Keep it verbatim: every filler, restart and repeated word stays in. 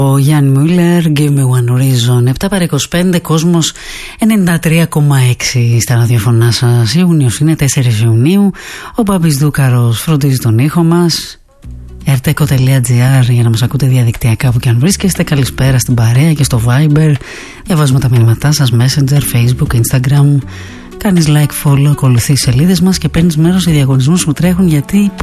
Ο Γιάννη Μούλερ, Give Me One Reason. Επτά παρά είκοσι πέντε, κόσμος ενενήντα τρία κόμμα έξι στα ραδιοφωνά σας. Ιούνιος είναι τέσσερις Ιουνίου. Ο Μπάμπης Δούκαρος φροντίζει τον ήχο μας. ερτέκο τελεία τζι άρ για να μας ακούτε διαδικτυακά που και αν βρίσκεστε. Καλησπέρα στην παρέα και στο Viber. Διαβάζουμε τα μηνύματά σας, Messenger, Facebook, Instagram. Κάνεις like, follow, ακολουθείς σελίδες μας και παίρνεις μέρος σε διαγωνισμούς που τρέχουν, γιατί